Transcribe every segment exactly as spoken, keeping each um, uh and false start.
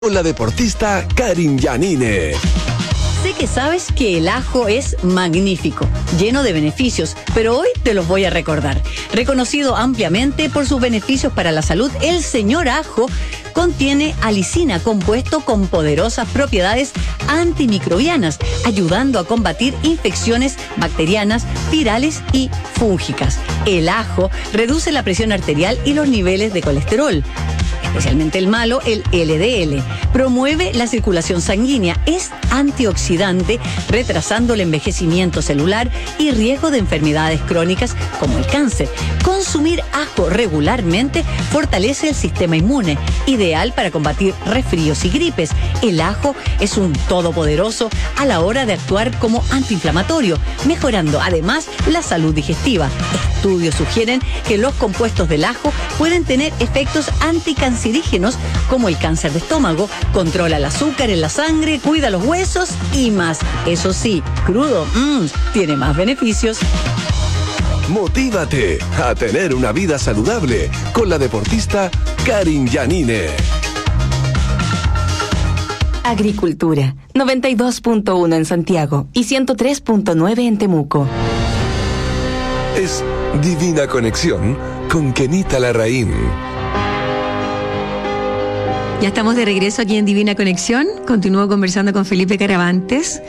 Con la deportista Karin Yanine. Sé que sabes que el ajo es magnífico, lleno de beneficios, pero hoy te los voy a recordar. Reconocido ampliamente por sus beneficios para la salud, el señor ajo contiene alicina, compuesto con poderosas propiedades antimicrobianas, ayudando a combatir infecciones bacterianas, virales y fúngicas. El ajo reduce la presión arterial y los niveles de colesterol, especialmente el malo, el L D L. Promueve la circulación sanguínea, es antioxidante, retrasando el envejecimiento celular y riesgo de enfermedades crónicas como el cáncer. Consumir ajo regularmente fortalece el sistema inmune, ideal para combatir resfríos y gripes. El ajo es un todopoderoso a la hora de actuar como antiinflamatorio, mejorando además la salud digestiva. Estudios sugieren que los compuestos del ajo pueden tener efectos anticancerígenos como el cáncer de estómago, controla el azúcar en la sangre, cuida los huesos y más. Eso sí, crudo, mmm, tiene más beneficios. Motívate a tener una vida saludable con la deportista Karin Yanine. Agricultura, noventa y dos punto uno en Santiago y ciento tres punto nueve en Temuco. Es Divina Conexión con Kenita Larraín. Ya estamos de regreso aquí en Divina Conexión. Continúo conversando con Felipe Caravantes.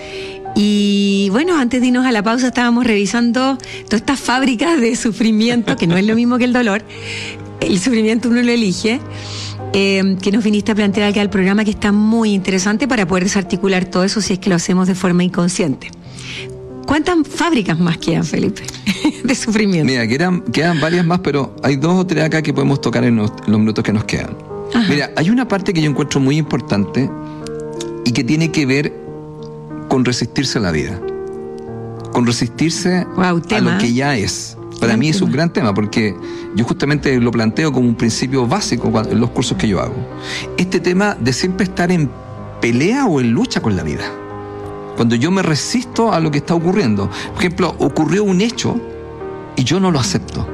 Y bueno, antes de irnos a la pausa estábamos revisando todas estas fábricas de sufrimiento, que no es lo mismo que el dolor. El sufrimiento uno lo elige. Eh, que nos viniste a plantear acá al programa, que está muy interesante para poder desarticular todo eso si es que lo hacemos de forma inconsciente. ¿Cuántas fábricas más quedan, Felipe, de sufrimiento? Mira, quedan, quedan varias más, pero hay dos o tres acá que podemos tocar en los, los minutos que nos quedan. Ajá. Mira, hay una parte que yo encuentro muy importante y que tiene que ver con resistirse a la vida, con resistirse wow, a lo que ya es. Para mí es un gran tema, porque yo justamente lo planteo como un principio básico en los cursos que yo hago. Este tema de siempre estar en pelea o en lucha con la vida. Cuando yo me resisto a lo que está ocurriendo. Por ejemplo, ocurrió un hecho y yo no lo acepto.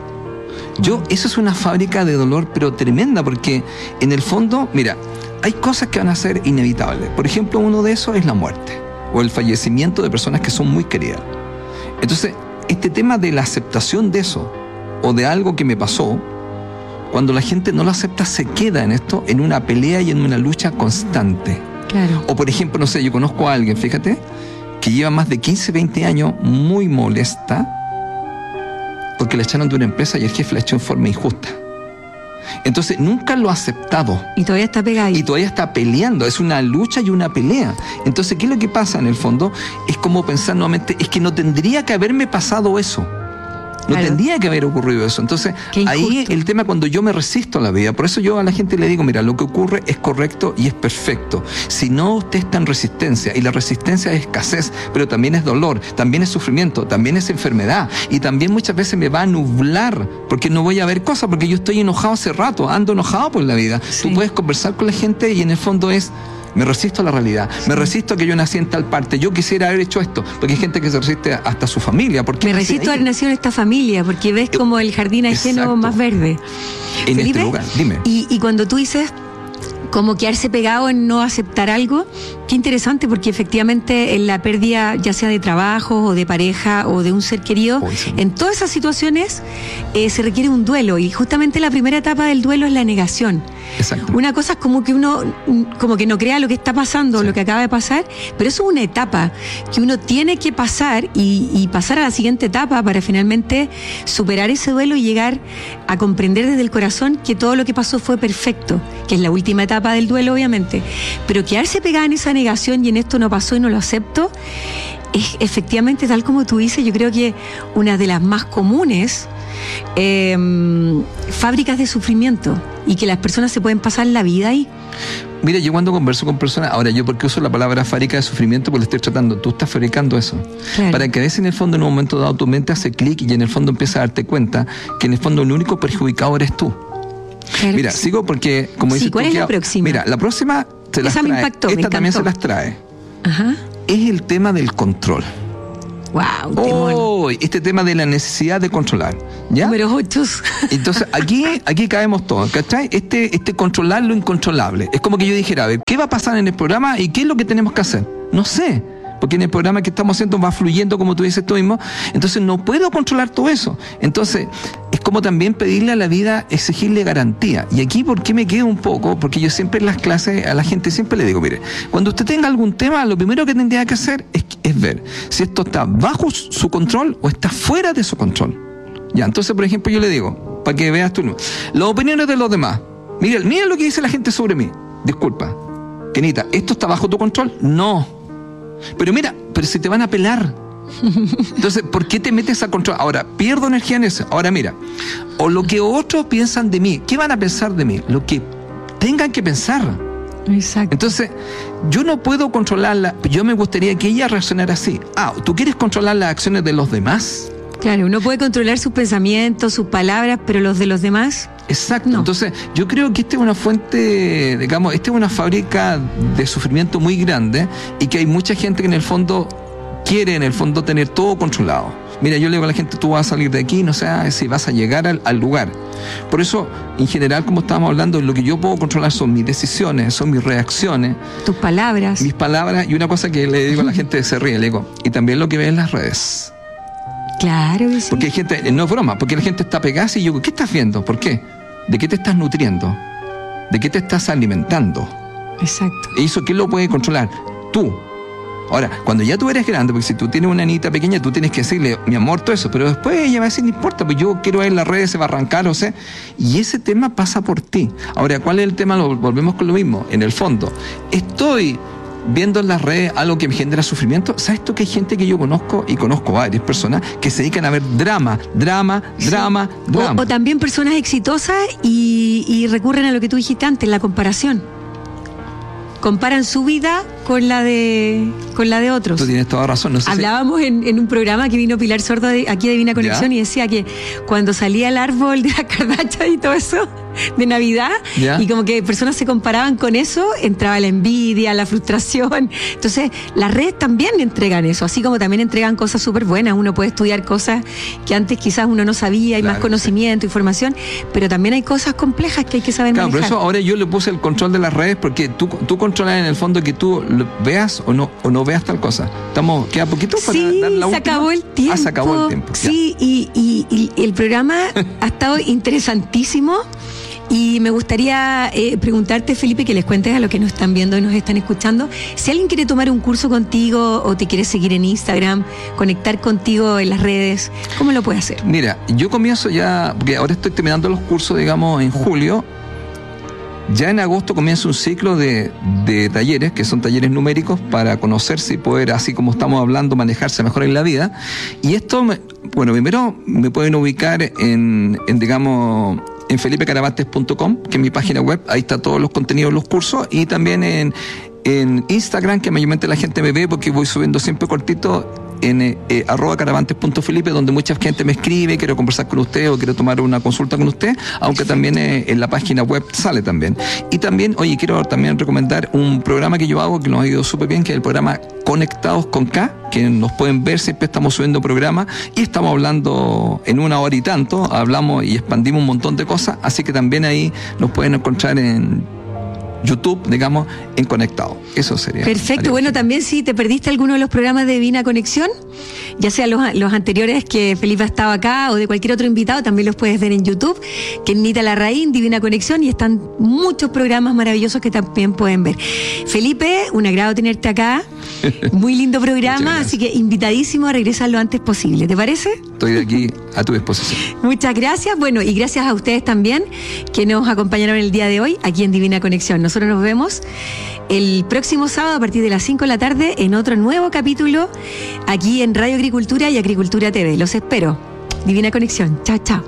Yo, eso es una fábrica de dolor, pero tremenda, porque en el fondo, mira, hay cosas que van a ser inevitables. Por ejemplo, uno de esos es la muerte o el fallecimiento de personas que son muy queridas. Entonces, este tema de la aceptación de eso o de algo que me pasó, cuando la gente no lo acepta, se queda en esto, en una pelea y en una lucha constante. Claro. O por ejemplo, no sé, yo conozco a alguien, fíjate, que lleva más de quince, veinte años muy molesta porque le echaron de una empresa y el jefe la echó en forma injusta. Entonces nunca lo ha aceptado. Y todavía está pegado. Y todavía está peleando. Es una lucha y una pelea. Entonces, ¿qué es lo que pasa en el fondo? Es como pensar nuevamente, es que no tendría que haberme pasado eso. No claro. tendría que haber ocurrido eso. Entonces, ahí el tema cuando yo me resisto a la vida. Por eso yo a la gente le digo, mira, lo que ocurre es correcto y es perfecto. Si no, usted está en resistencia. Y la resistencia es escasez, pero también es dolor, también es sufrimiento, también es enfermedad. Y también muchas veces me va a nublar, porque no voy a ver cosas, porque yo estoy enojado hace rato, ando enojado por la vida. Sí. Tú puedes conversar con la gente y en el fondo es... Me resisto a la realidad, sí. me resisto a que yo nací en tal parte, yo quisiera haber hecho esto, porque hay gente que se resiste hasta a su familia. Me resisto a haber nacido en esta familia, porque ves como el jardín ajeno más verde. En Felipe, este lugar, dime. Y, y cuando tú dices como quedarse pegado en no aceptar algo, qué interesante, porque efectivamente en la pérdida ya sea de trabajo o de pareja o de un ser querido, oh, sí. en todas esas situaciones eh, se requiere un duelo, y justamente la primera etapa del duelo es la negación. Exacto. Una cosa es como que uno como que no crea lo que está pasando, sí. lo que acaba de pasar, pero eso es una etapa que uno tiene que pasar y, y pasar a la siguiente etapa para finalmente superar ese duelo y llegar a comprender desde el corazón que todo lo que pasó fue perfecto, que es la última etapa del duelo, obviamente. Pero quedarse pegada en esa negación y en esto no pasó y no lo acepto, es efectivamente, tal como tú dices, yo creo que una de las más comunes eh, fábricas de sufrimiento, y que las personas se pueden pasar la vida ahí. Mira, yo cuando converso con personas, ahora yo porque uso la palabra fábrica de sufrimiento, porque le estoy tratando, tú estás fabricando eso. Claro. Para que a veces en el fondo en un momento dado tu mente hace clic y en el fondo empieza a darte cuenta que en el fondo el único perjudicado eres tú. Claro. Mira, sigo porque, como sí, dices ¿cuál tú, es la próxima? Mira, la próxima te las Esa trae. Me impactó, Esta me también se las trae. Ajá. Es el tema del control. Wow, un temón. Oh, este tema de la necesidad de controlar, ¿ya? Número ocho. Entonces, aquí, aquí caemos todos, ¿cachai? Este, este controlar lo incontrolable. Es como que yo dijera, a ver, ¿qué va a pasar en el programa y qué es lo que tenemos que hacer? No sé. Porque en el programa que estamos haciendo va fluyendo, como tú dices tú mismo, entonces no puedo controlar todo eso. Entonces, es como también pedirle a la vida, exigirle garantía. Y aquí, ¿por qué me quedo un poco? Porque yo siempre en las clases, a la gente siempre le digo, mire, cuando usted tenga algún tema, lo primero que tendría que hacer es, es ver si esto está bajo su control o está fuera de su control. Ya, entonces, por ejemplo, yo le digo, para que veas tú, las opiniones de los demás. Mira, mira lo que dice la gente sobre mí. Disculpa, Kenita, ¿esto está bajo tu control? No. Pero mira, pero si te van a pelar. Entonces, ¿por qué te metes a control? Ahora, pierdo energía en eso. Ahora mira, o lo que otros piensan de mí, ¿qué van a pensar de mí? Lo que tengan que pensar. Exacto. Entonces, yo no puedo controlarla. Yo me gustaría que ella reaccionara así. Ah, ¿tú quieres controlar las acciones de los demás? Claro, uno puede controlar sus pensamientos, sus palabras, pero los de los demás... Exacto, no. Entonces yo creo que esta es una fuente, digamos, esta es una fábrica de sufrimiento muy grande y que hay mucha gente que en el fondo quiere en el fondo tener todo controlado. Mira, yo le digo a la gente, tú vas a salir de aquí, no sé si vas a llegar al, al lugar. Por eso, en general, como estábamos hablando, lo que yo puedo controlar son mis decisiones, son mis reacciones. Tus palabras. Mis palabras, y una cosa que le digo a la gente se ríe, le digo, y también lo que ve en las redes. Claro que sí. Porque hay gente, no es broma, porque la gente está pegada y yo digo, ¿qué estás viendo? ¿Por qué? ¿De qué te estás nutriendo? ¿De qué te estás alimentando? Exacto. ¿Y eso quién lo puede controlar? Tú. Ahora, cuando ya tú eres grande, porque si tú tienes una niñita pequeña, tú tienes que decirle, mi amor, todo eso, pero después ella va a decir, no importa, pues yo quiero ver las redes, se va a arrancar, o sea, y ese tema pasa por ti. Ahora, ¿cuál es el tema? Lo volvemos con lo mismo, en el fondo. Estoy viendo en las redes algo que me genera sufrimiento. ¿Sabes tú que hay gente que yo conozco, y conozco varias personas, que se dedican a ver drama, drama, Sí. drama, drama? O, o también personas exitosas y, y recurren a lo que tú dijiste antes, la comparación. Comparan su vida con la de con la de otros. Tú tienes toda razón. No sé si- Hablábamos en, en un programa que vino Pilar Sordo de, aquí de Divina Conexión ¿Ya? y decía que cuando salía el árbol de la Kardashian y todo eso de Navidad ¿Ya? y como que personas se comparaban con eso, entraba la envidia, la frustración. Entonces las redes también entregan eso, así como también entregan cosas súper buenas. Uno puede estudiar cosas que antes quizás uno no sabía, hay Claro, más conocimiento, información, pero también hay cosas complejas que hay que saber Claro, por manejar. eso ahora yo le puse el control de las redes porque tú, tú controlas en el fondo que tú lo veas o no o no veas tal cosa. Estamos, queda poquito para Sí, dar la se última. acabó el tiempo. Ah, se acabó el tiempo. ya. Sí, y, y- y el programa ha estado interesantísimo. Y me gustaría eh, preguntarte, Felipe, que les cuentes a los que nos están viendo y nos están escuchando, si alguien quiere tomar un curso contigo o te quiere seguir en Instagram, conectar contigo en las redes, ¿cómo lo puede hacer? Mira, yo comienzo ya, porque ahora estoy terminando los cursos, digamos, en julio. Ya en agosto comienza un ciclo de, de talleres, que son talleres numéricos para conocerse y poder, así como estamos hablando, manejarse mejor en la vida. Y esto, me- bueno, primero me pueden ubicar en, en digamos, en felipe caravantes punto com, que es mi página web. Ahí está todos los contenidos de los cursos. Y también en, en Instagram, que mayormente la gente me ve porque voy subiendo siempre cortito, en eh, eh, arroba caravantes punto felipe, donde mucha gente me escribe, quiero conversar con usted o quiero tomar una consulta con usted, aunque también eh, en la página web sale también. Y también, oye, quiero también recomendar un programa que yo hago que nos ha ido súper bien, que es el programa Conectados con K, que nos pueden ver, siempre estamos subiendo programas y estamos hablando en una hora y tanto, hablamos y expandimos un montón de cosas, así que también ahí nos pueden encontrar en YouTube, digamos, en Conectado. Eso sería. Perfecto. María. Bueno, también si te perdiste alguno de los programas de Divina Conexión, ya sea los, los anteriores que Felipe ha estado acá o de cualquier otro invitado, también los puedes ver en YouTube, que es Nita Larraín, Divina Conexión, y están muchos programas maravillosos que también pueden ver. Felipe, un agrado tenerte acá. Muy lindo Muchas programa, gracias. así que invitadísimo a regresar lo antes posible. ¿Te parece? Estoy de aquí a tu disposición. Muchas gracias. Bueno, y gracias a ustedes también que nos acompañaron el día de hoy aquí en Divina Conexión. Nosotros nos vemos el próximo sábado a partir de las cinco de la tarde en otro nuevo capítulo aquí en Radio Agricultura y Agricultura T V. Los espero. Divina Conexión. Chao, chao.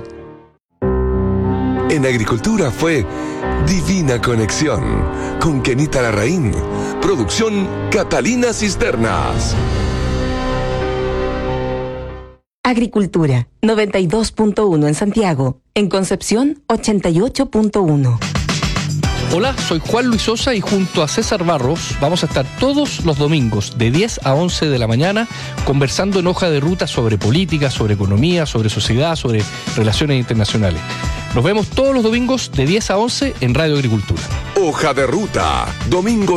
En Agricultura fue Divina Conexión con Kenita Larraín. Producción Catalina Cisternas. Agricultura, noventa y dos punto uno en Santiago. En Concepción, ochenta y ocho punto uno. Hola, soy Juan Luis Sosa y junto a César Barros vamos a estar todos los domingos de diez a once de la mañana conversando en Hoja de Ruta sobre política, sobre economía, sobre sociedad, sobre relaciones internacionales. Nos vemos todos los domingos de diez a once en Radio Agricultura. Hoja de Ruta, domingo